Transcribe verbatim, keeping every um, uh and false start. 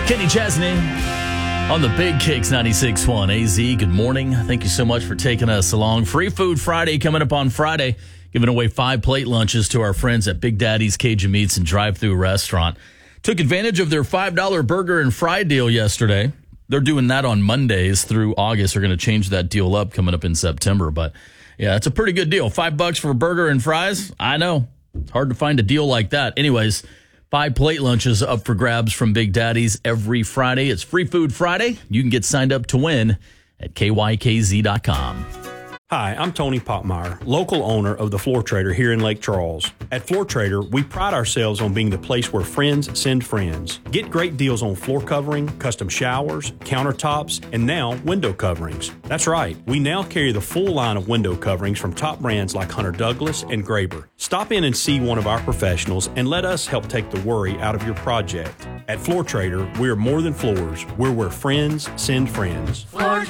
Kenny Chesney on the Big Kicks ninety-six point one. A Z, good morning. Thank you so much for taking us along. Free Food Friday coming up on Friday. Giving away five plate lunches to our friends at Big Daddy's Cajun Meats and Drive-Thru Restaurant. Took advantage of their five dollar burger and fry deal yesterday. They're doing that on Mondays through August. They're going to change that deal up coming up in September. But, yeah, it's a pretty good deal. Five bucks for a burger and fries? I know. It's hard to find a deal like that. Anyways, five plate lunches up for grabs from Big Daddy's every Friday. It's Free Food Friday. You can get signed up to win at K Y K Z dot com. Hi, I'm Tony Popmeyer, local owner of the Floor Trader here in Lake Charles. At Floor Trader, we pride ourselves on being the place where friends send friends. Get great deals on floor covering, custom showers, countertops, and now window coverings. That's right, we now carry the full line of window coverings from top brands like Hunter Douglas and Graber. Stop in and see one of our professionals and let us help take the worry out of your project. At Floor Trader, we are more than floors. We're where friends send friends. Floor